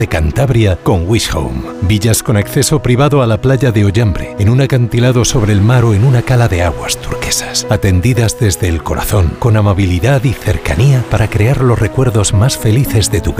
de Cantabria con Wish Home. Villas con acceso privado a la playa de Ollambre, en un acantilado sobre el mar o en una cala de aguas turquesas. Atendidas desde el corazón, con amabilidad y cercanía para crear los recuerdos más felices de tu casa.